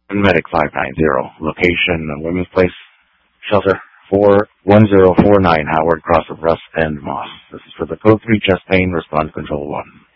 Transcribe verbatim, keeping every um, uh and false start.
Medic five nine zero. Location, uh, Women's Place Shelter four one zero four nine Howard Cross of Russ and Moss. This is for the Code three chest pain response control one.